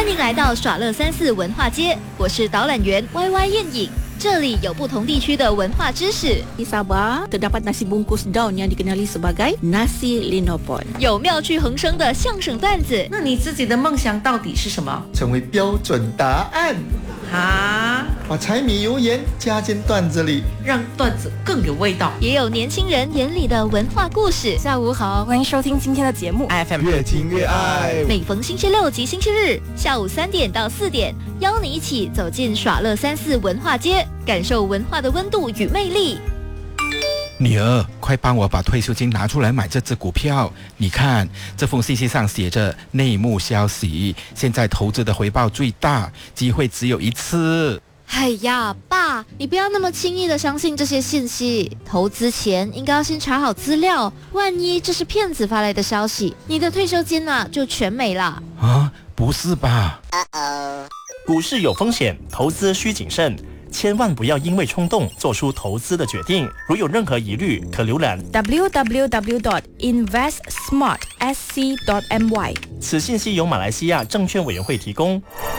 欢迎来到耍乐34文化街，我是导览员 YY 燕影。这里有不同地区的文化知识。 Di Sabah terdapat nasi bungkus daun yang dikenali sebagai nasi linopon。 有妙趣横生的相声段子。 那你自己的梦想到底是什么？ 成为标准答案。把柴米油盐加进段子里， 让段子更有味道。 也有年轻人眼里的文化故事。 下午好，欢迎收听今天的节目 FM 越听越爱。 每逢星期六及星期日下午3点到4点，邀你一起走进耍乐34文化街，感受文化的温度与魅力。 女儿，快帮我把退休金拿出来买这只股票。你看，这封信息上写着内幕消息，现在投资的回报最大，机会只有一次。 哎呀，爸，你不要那么轻易的相信这些信息。投资前应该要先查好资料，万一这是骗子发来的消息，你的退休金就全没了。 啊，不是吧？ 股市有风险，投资需谨慎。千万不要因为冲动做出投资的决定。如有任何疑虑，可浏览 www.investsmartsc.my。 此信息由马来西亚证券委员会提供。